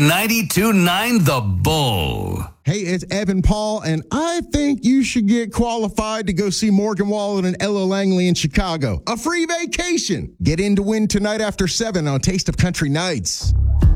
92.9 The Bull. Hey, it's Evan Paul, and I think you should get qualified to go see Morgan Wallen and Ella Langley in Chicago. A free vacation. Get in to win tonight after 7 on Taste of Country Nights.